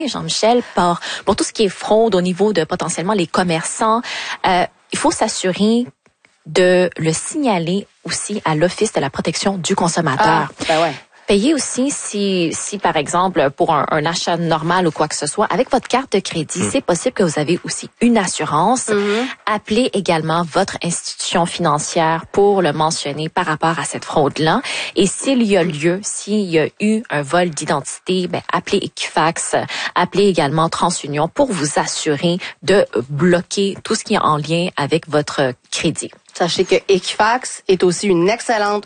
Jean-Michel, pour tout ce qui est fraude au niveau de potentiellement les commerçants, il faut s'assurer de le signaler aussi à l'Office de la protection du consommateur. Ouais. Payez aussi si par exemple, pour un achat normal ou quoi que ce soit, avec votre carte de crédit, c'est possible que vous avez aussi une assurance. Appelez également votre institution financière pour le mentionner par rapport à cette fraude-là. Et s'il y a eu un vol d'identité, appelez Equifax, appelez également TransUnion pour vous assurer de bloquer tout ce qui est en lien avec votre crédit. Sachez que Equifax est aussi une excellente,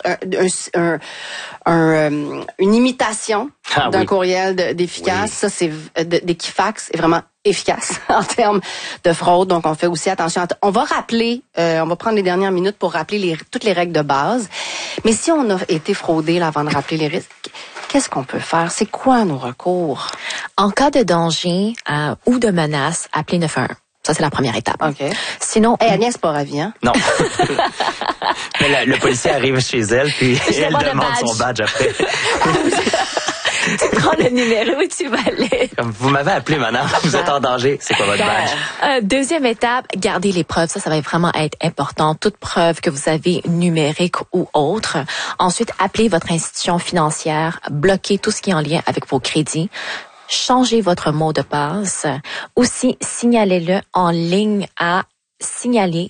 une imitation d'un courriel d'efficace. Ça, c'est d'Equifax est vraiment efficace en termes de fraude. Donc, on fait aussi attention. On va rappeler, on va prendre les dernières minutes pour rappeler toutes les règles de base. Mais si on a été fraudé là, avant de rappeler les risques, qu'est-ce qu'on peut faire? C'est quoi nos recours? En cas de danger ou de menace, appelez 911. Ça, c'est la première étape. OK. Sinon... Agnès, c'est pas ravi, hein? Non. Mais le policier arrive chez elle, puis elle demande son badge après. Tu prends le numéro et tu vas aller. Comme vous m'avez appelé, madame, vous êtes en danger. C'est quoi votre badge? Deuxième étape, gardez les preuves. Ça va vraiment être important. Toute preuve que vous avez numérique ou autre. Ensuite, appelez votre institution financière. Bloquez tout ce qui est en lien avec vos crédits. Changez votre mot de passe. Aussi, signalez-le en ligne à signaler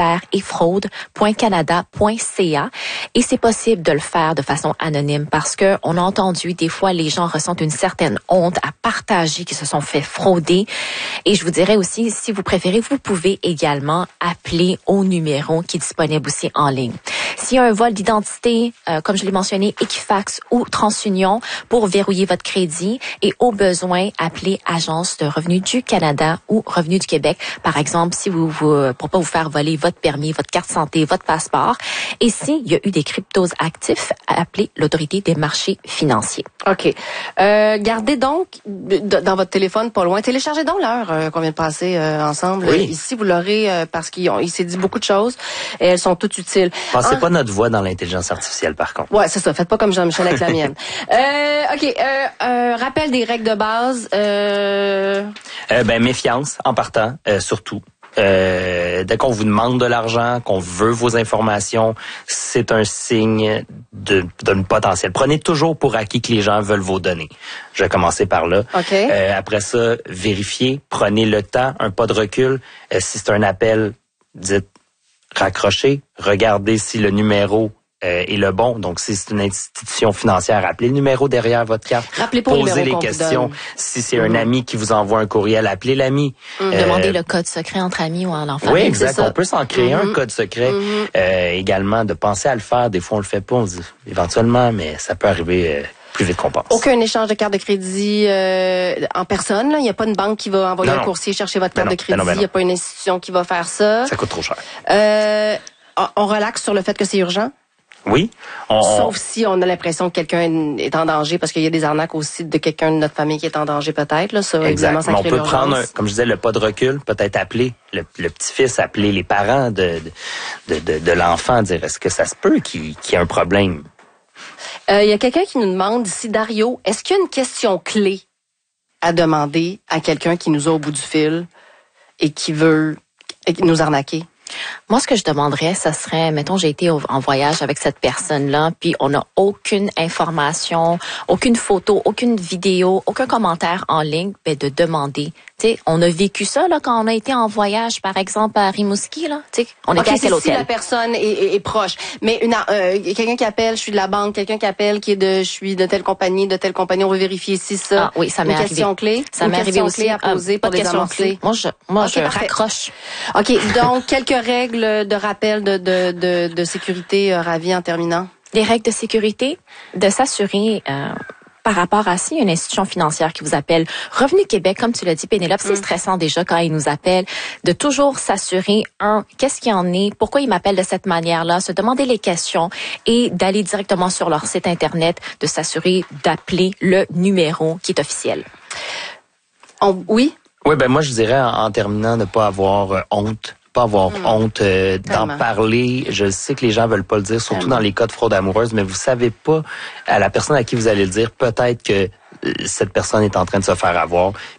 cyber-et-fraude.canada.ca et c'est possible de le faire de façon anonyme parce que on a entendu des fois les gens ressentent une certaine honte à partager qu'ils se sont fait frauder et je vous dirais aussi si vous préférez vous pouvez également appeler au numéro qui est disponible aussi en ligne. S'il y a un vol d'identité comme je l'ai mentionné Equifax ou TransUnion pour verrouiller votre crédit et au besoin appeler Agence de revenus du Canada ou Revenu du Québec par exemple si pour pas vous faire voler votre permis, votre carte santé, votre passeport. Et s'il y a eu des cryptos actifs, appelez l'autorité des marchés financiers. OK. Gardez donc dans votre téléphone pas loin. Téléchargez donc l'heure qu'on vient de passer ensemble. Oui. Ici, vous l'aurez parce qu'il s'est dit beaucoup de choses et elles sont toutes utiles. Pensez pas notre voix dans l'intelligence artificielle, par contre. Ouais, c'est ça. Faites pas comme Jean-Michel avec la mienne. OK. Rappel des règles de base. Méfiance en partant, surtout. Dès qu'on vous demande de l'argent, qu'on veut vos informations, c'est un signe d'un potentiel. Prenez toujours pour acquis que les gens veulent vos données. Je vais commencer par là. Okay. Après ça, vérifiez, prenez le temps, un pas de recul. Si c'est un appel, dites raccrochez, regardez si le numéro est le bon. Donc, si c'est une institution financière, appelez le numéro derrière votre carte. Rappelez pour posez les questions. Si c'est un ami qui vous envoie un courriel, appelez l'ami. Demandez le code secret entre amis ou en famille. Oui, exact. On peut s'en créer un code secret. Également, de penser à le faire. Des fois, on le fait pas. On se dit éventuellement, mais ça peut arriver plus vite qu'on pense. Aucun échange de carte de crédit en personne. Il n'y a pas une banque qui va envoyer un coursier chercher votre carte de crédit. Il n'y a pas une institution qui va faire ça. Ça coûte trop cher. On relaxe sur le fait que c'est urgent? Oui. Sauf si on a l'impression que quelqu'un est en danger, parce qu'il y a des arnaques aussi de quelqu'un de notre famille qui est en danger peut-être. Là, ça, évidemment, ça crée l'urgence. On peut prendre, comme je disais, le pas de recul, peut-être appeler le petit-fils, appeler les parents de l'enfant, dire est-ce que ça se peut qu'il y ait un problème? Il y a quelqu'un qui nous demande ici, Dario, est-ce qu'il y a une question clé à demander à quelqu'un qui nous a au bout du fil et qui veut nous arnaquer? Moi, ce que je demanderais, ça serait, mettons, j'ai été en voyage avec cette personne-là, puis on n'a aucune information, aucune photo, aucune vidéo, aucun commentaire en ligne, de demander. Tu sais, on a vécu ça là quand on a été en voyage, par exemple à Rimouski là. Tu sais, on était à quel hôtel? Si la personne est proche, mais quelqu'un qui appelle, je suis de la banque, quelqu'un qui appelle je suis de telle compagnie, on veut vérifier si ça. Ah oui, ça m'est arrivé. Une question clé. Ça m'est arrivé aussi. Clé à poser pas pour de question clé. Moi, je raccroche. OK, donc quelques règles de rappel de sécurité, Ravi, en terminant. Les règles de sécurité, de s'assurer par rapport à si une institution financière qui vous appelle, Revenu Québec, comme tu l'as dit, Pénélope, c'est stressant déjà quand ils nous appellent, de toujours s'assurer, qu'est-ce qu'il y en est, pourquoi ils m'appellent de cette manière-là, se demander les questions et d'aller directement sur leur site Internet, de s'assurer d'appeler le numéro qui est officiel. Oui? Oui, moi je dirais en terminant de ne pas avoir honte. Pas avoir honte d'en parler. Je sais que les gens veulent pas le dire, surtout dans les cas de fraude amoureuse, mais vous savez pas à la personne à qui vous allez le dire, peut-être que cette personne est en train de se faire avoir.